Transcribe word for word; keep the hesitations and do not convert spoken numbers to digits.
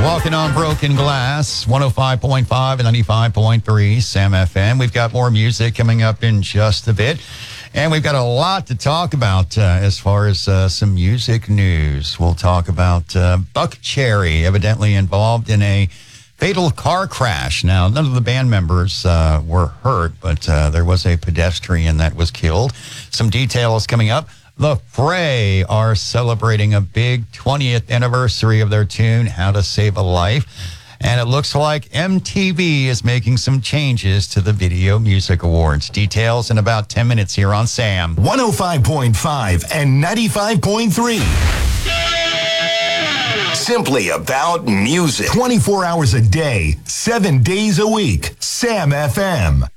Walking on Broken Glass, one oh five point five and ninety-five point three Sam F M. We've got more music coming up in just a bit. And we've got a lot to talk about uh, as far as uh, some music news. We'll talk about uh, Buckcherry, evidently involved in a fatal car crash. Now, none of the band members uh, were hurt, but uh, there was a pedestrian that was killed. Some details coming up. The Fray are celebrating a big twentieth anniversary of their tune, How to Save a Life. And it looks like M T V is making some changes to the Video Music Awards. Details in about ten minutes here on Sam. one oh five point five and ninety-five point three. Simply about music. twenty-four hours a day, seven days a week. Sam F M.